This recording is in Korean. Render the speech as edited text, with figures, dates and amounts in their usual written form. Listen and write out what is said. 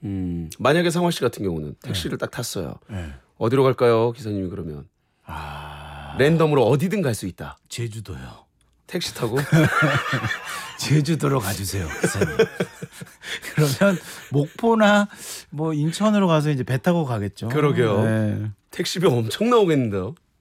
만약에 상화 씨 같은 경우는 택시를 딱 탔어요. 어디로 갈까요? 기사님이 그러면 랜덤으로 어디든 갈 수 있다. 제주도요. 택시 타고 제주도로 가주세요, 기사님. 그러면 목포나 뭐 인천으로 가서 이제 배 타고 가겠죠. 그러게요. 네. 택시비 엄청 나오겠는데요.